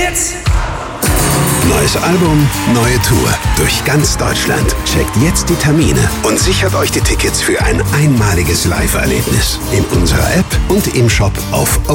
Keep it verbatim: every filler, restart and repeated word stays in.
Hits. Neues Album, neue Tour. Durch ganz Deutschland. Checkt jetzt die Termine und sichert euch die Tickets für ein einmaliges Live-Erlebnis. In unserer App und im Shop auf